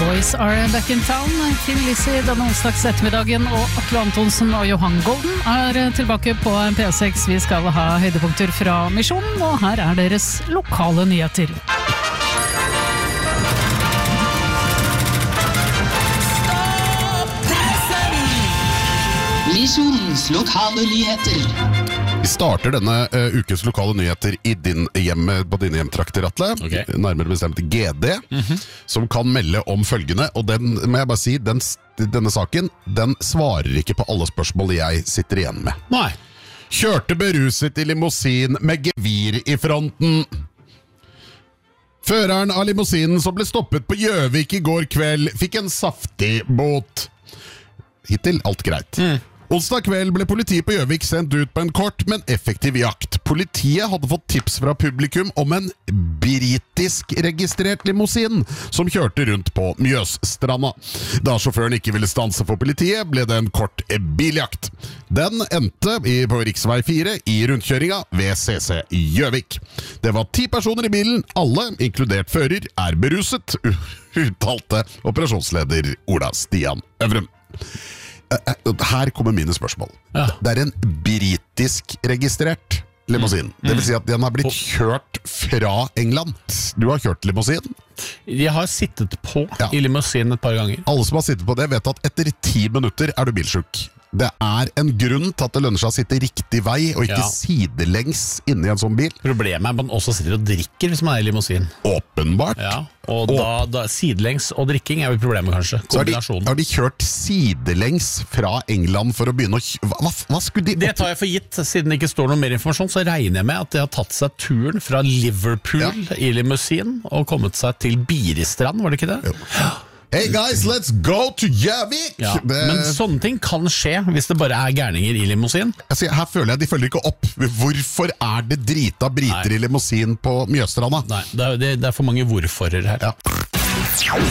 Boys are back in town. Tim Lizzie denne onsdags ettermiddagen, og Atle Antonsen og Johan Golden er tilbake på P6. Vi skal ha høydepunkter fra Misjonen, og her er deres lokale nyheter. Misjonens lokale nyheter. Vi starter denne ukes lokale nyheter i på dine hjemtrakter, Atle. Okay. Nærmere bestemt GD, som kan melde om følgende. Og den, må jeg bare si, denne saken, den svarer ikke på alle spørsmål jeg sitter igjen med. Nei. Kjørte beruset i limousin med gevir i fronten. Føreren av limousinen som ble stoppet på Gjøvik i går kveld, fikk en saftig bot. Hittil alt greit. Onsdag kveld ble politiet på Gjøvik sendt ut på en kort, men effektiv jakt. Politiet hadde fått tips fra publikum om en britisk registrert limousin som kjørte rundt på Mjøsstranda. Da sjåføren ikke ville stanse for politiet, ble det en kort biljakt. Den endte på riksvei 4 i rundkjøringa ved CC Gjøvik. Det var 10 personer i bilen, alle, inkludert fører, er beruset, uttalte operasjonsleder Ola Stian Øvrum. Her kommer mine spørsmål. Ja. Det er en britisk registrert limousin. Det vil si at den har blitt kjørt fra England. Du har kjørt limousin? Jeg har sittet på i limousin et par ganger. Alle som har sittet på det vet at etter 10 minutter er du bilsjuk. Det er en grunn til at det lønner seg å sitte riktig vei og ikke sidelengs inne i en sånn bil. Problemet er at man også sitter og drikker hvis man er i limousin. Åpenbart. Ja, og da sidelengs og drikking er jo problemet kanskje. Kombinasjonen. Har de kjørt sidelengs fra England for å begynne å hva skulle de... Det tar jeg for gitt. Siden det ikke står noe mer informasjon, så regner jeg med at de har tatt seg turen fra Liverpool i limousin og kommet seg til Biristrand, var det ikke det? Jo. Hey guys, let's go to Gjøvik! Ja, men sånne ting kan skje hvis det bare er gærninger i limousin. Her føler jeg de følger ikke opp. Hvorfor er det drita briter i limousin på Mjøsstranda? Nei, det er for mange hvorforer her. Ja.